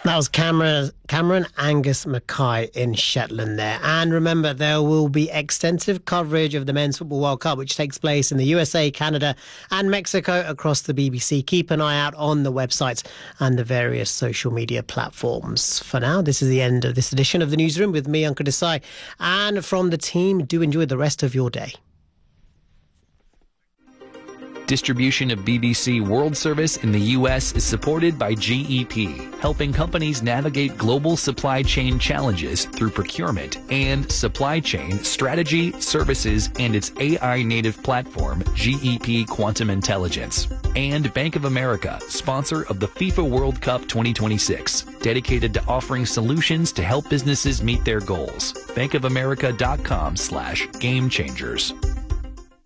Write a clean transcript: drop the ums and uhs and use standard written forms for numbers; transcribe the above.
That was Cameron Angus Mackay in Shetland there. And remember, there will be extensive coverage of the Men's Football World Cup, which takes place in the USA, Canada and Mexico across the BBC. Keep an eye out on the websites and the various social media platforms. For now, this is the end of this edition of The Newsroom with me, Ankur Desai. And from the team, do enjoy the rest of your day. Distribution of BBC World Service in the U.S. is supported by GEP, helping companies navigate global supply chain challenges through procurement and supply chain strategy, services, and its AI-native platform, GEP Quantum Intelligence. And Bank of America, sponsor of the FIFA World Cup 2026, dedicated to offering solutions to help businesses meet their goals. bankofamerica.com/gamechangers.